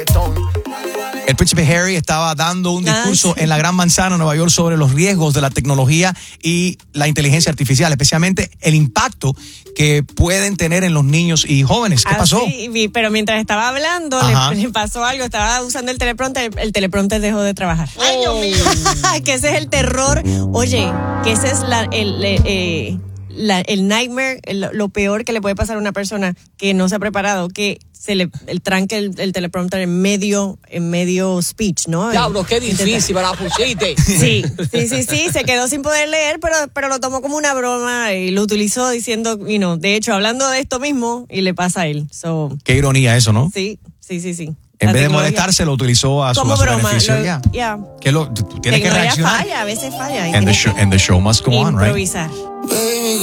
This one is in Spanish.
El príncipe Harry estaba dando un discurso en la Gran Manzana, Nueva York, sobre los riesgos de la tecnología y la inteligencia artificial, especialmente el impacto que pueden tener en los niños y jóvenes. ¿Qué pasó? Sí, pero mientras estaba hablando, le pasó algo. Estaba usando el teleprompter dejó de trabajar. ¡Ay, Dios mío! Que ese es el terror. Oye, que ese es el nightmare, lo peor que le puede pasar a una persona que no se ha preparado, que se le tranque el teleprompter en medio speech, ¿no? Diablo, qué difícil, me la pusiste. Sí, se quedó sin poder leer, pero lo tomó como una broma y lo utilizó diciendo, de hecho, hablando de esto mismo, y le pasa a él. Qué ironía eso, ¿no? Sí. En vez de molestarse, lo utilizó a su beneficio. Tú tienes que reaccionar. A veces falla. And the show must go on, right? Improvisar.